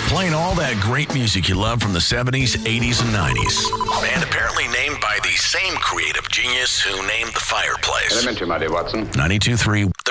Playing all that great music you love from the 70s, 80s, and 90s. And apparently named by the same creative genius who named the fireplace. Elementary, my dear Watson. 92.3